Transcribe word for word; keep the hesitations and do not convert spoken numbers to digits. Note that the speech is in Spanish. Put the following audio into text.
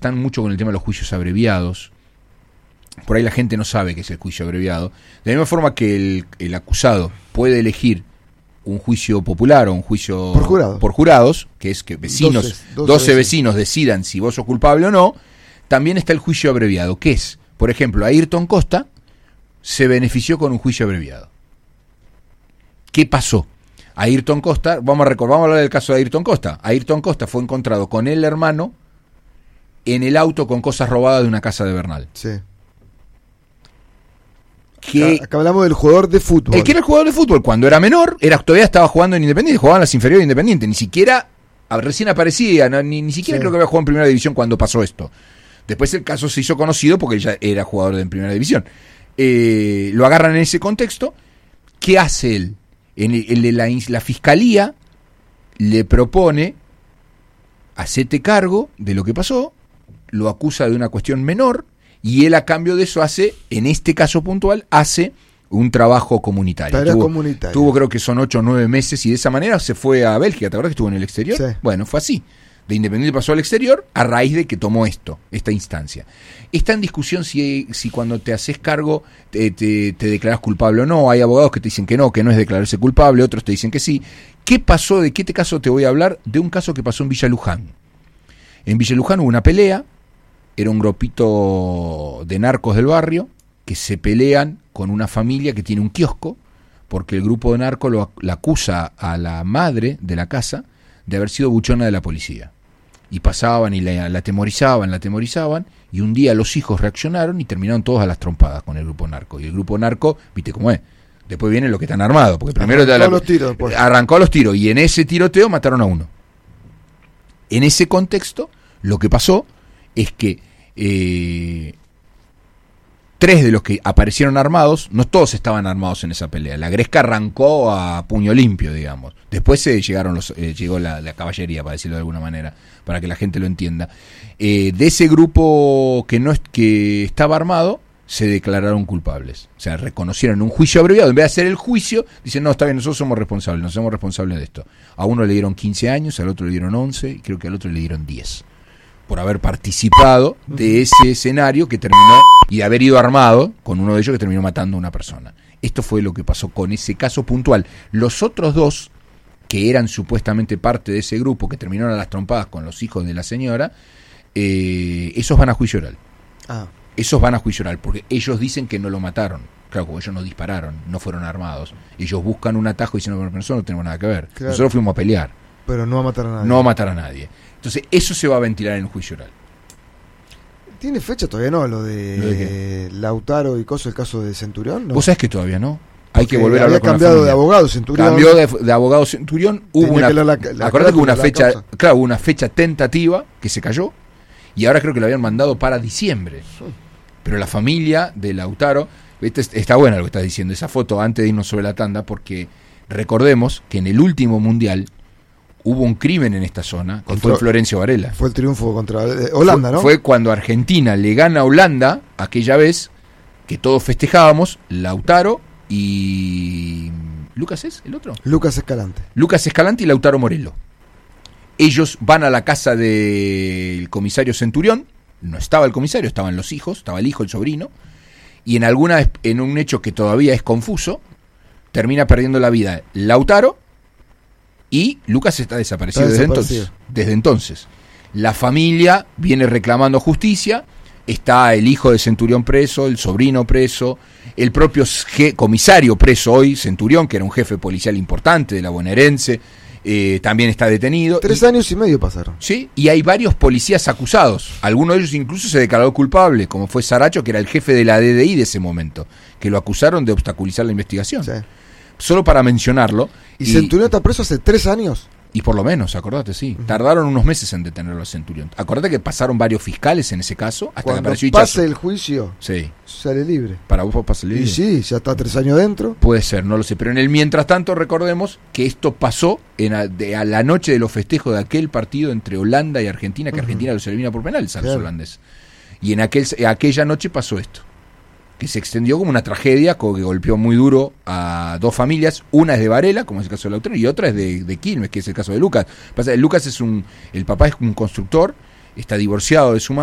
están mucho con el tema de los juicios abreviados. Por ahí la gente no sabe qué es el juicio abreviado. De la misma forma que el, el acusado puede elegir un juicio popular o un juicio por, jurado. por jurados, que es que vecinos, doce, doce, doce vecinos decidan si vos sos culpable o no, también está el juicio abreviado, que es, por ejemplo, Ayrton Costa se benefició con un juicio abreviado. ¿Qué pasó? Ayrton Costa, vamos a recordar, vamos a hablar del caso de Ayrton Costa. Ayrton Costa fue encontrado con el hermano en el auto con cosas robadas de una casa de Bernal. Sí. Que, acá, acá hablamos del jugador de fútbol. El que era el jugador de fútbol, cuando era menor, era todavía estaba jugando en Independiente, jugaba en las inferiores de Independiente, ni siquiera, recién aparecía, no, ni, ni siquiera sí. creo que había jugado en Primera División cuando pasó esto. Después el caso se hizo conocido porque él ya era jugador de en Primera División. Eh, lo agarran en ese contexto. ¿Qué hace él? En el, el, la, la fiscalía le propone hacete cargo de lo que pasó, lo acusa de una cuestión menor, y él a cambio de eso hace, en este caso puntual, hace un trabajo comunitario. Tuvo, comunitario. tuvo creo que son ocho o nueve meses y de esa manera se fue a Bélgica. ¿Te acuerdas que estuvo en el exterior? Sí. Bueno, fue así. De Independiente pasó al exterior a raíz de que tomó esto, esta instancia. Está en discusión si, si cuando te haces cargo te, te, te declaras culpable o no. Hay abogados que te dicen que no, que no es declararse culpable, otros te dicen que sí. ¿Qué pasó? ¿De qué caso te voy a hablar? De un caso que pasó en Villa Luján. En Villa Luján hubo una pelea. Era un grupito de narcos del barrio que se pelean con una familia que tiene un kiosco porque el grupo de narcos lo, la acusa a la madre de la casa de haber sido buchona de la policía. Y pasaban y la, la atemorizaban, la atemorizaban, y un día los hijos reaccionaron y terminaron todos a las trompadas con el grupo narco. Y el grupo narco, viste cómo es, después vienen los que están armados, porque primero arrancó, la, los tiros, pues. arrancó los tiros, y en ese tiroteo mataron a uno. En ese contexto, lo que pasó es que eh, tres de los que aparecieron armados, no todos estaban armados en esa pelea. La Gresca arrancó a puño limpio, digamos. Después se llegaron los, eh, llegó la, la caballería, para decirlo de alguna manera, para que la gente lo entienda. Eh, de ese grupo que no es, que estaba armado, se declararon culpables. O sea, reconocieron un juicio abreviado. En vez de hacer el juicio, dicen, no, está bien, nosotros somos responsables, nos somos responsables de esto. A uno le dieron quince años, al otro le dieron once, y creo que al otro le dieron diez. Por haber participado de ese escenario que terminó, y de haber ido armado con uno de ellos que terminó matando a una persona. Esto fue lo que pasó con ese caso puntual. Los otros dos, que eran supuestamente parte de ese grupo, que terminaron a las trompadas con los hijos de la señora, eh, esos van a juicio oral. Ah. Esos van a juicio oral, porque ellos dicen que no lo mataron. Claro, como ellos no dispararon, no fueron armados. Ellos buscan un atajo y dicen, no, pero nosotros no tenemos nada que ver. Claro. Nosotros fuimos a pelear. Pero no a matar a nadie. No a matar a nadie. Entonces, eso se va a ventilar en el juicio oral. ¿Tiene fecha todavía no lo de, ¿Lo de Lautaro y Coso, el caso de Centurión? ¿No? Vos sabés que todavía no. Hay Porque que volver a hablar con la cambiado familia. de abogado Centurión. Cambió de, de abogado Centurión. Hubo Tenía una, que la, la, la acordate que hubo una la fecha, causa. claro, hubo una fecha tentativa que se cayó y ahora creo que la habían mandado para diciembre. Sí. Pero la familia de Lautaro, ¿viste? Está buena lo que estás diciendo, esa foto antes de irnos sobre la tanda, porque recordemos que en el último mundial hubo un crimen en esta zona, que Contra, fue Florencio Varela. Fue el triunfo contra eh, Holanda, fue, ¿no? Fue cuando Argentina le gana a Holanda, aquella vez que todos festejábamos, Lautaro y... ¿Lucas es el otro? Lucas Escalante. Lucas Escalante y Lautaro Morelo. Ellos van a la casa del comisario Centurión, no estaba el comisario, estaban los hijos, estaba el hijo, el sobrino, y en alguna en un hecho que todavía es confuso, termina perdiendo la vida Lautaro, y Lucas está desaparecido, está desaparecido. Desde entonces. Desde entonces. La familia viene reclamando justicia, está el hijo de Centurión preso, el sobrino preso, el propio je- comisario preso hoy, Centurión, que era un jefe policial importante de la bonaerense, eh, también está detenido. Tres y, años y medio pasaron. Sí, y hay varios policías acusados. Alguno de ellos incluso se declaró culpable, como fue Saracho, que era el jefe de la D D I de ese momento, que lo acusaron de obstaculizar la investigación. Sí. Solo para mencionarlo. ¿Y, y Centurión está preso hace tres años? Y por lo menos, acordate, sí. Uh-huh. Tardaron unos meses en detenerlo a Centurión. Acordate que pasaron varios fiscales en ese caso, hasta Cuando que apareció Hichazo. Hichazo. Pase el juicio, sí. sale libre. Para vos pasa libre. Y sí, ya está tres años dentro. Puede ser, no lo sé. Pero en el mientras tanto, recordemos que esto pasó en a, de, a la noche de los festejos de aquel partido entre Holanda y Argentina, que uh-huh. Argentina los elimina por penales a los claro. holandeses. Y en aquel, aquella noche pasó esto, que se extendió como una tragedia, que golpeó muy duro a dos familias. Una es de Varela, como es el caso de Lautaro, y otra es de, de Quilmes, que es el caso de Lucas. Pasa, Lucas es un, el papá es un constructor, está divorciado de su madre.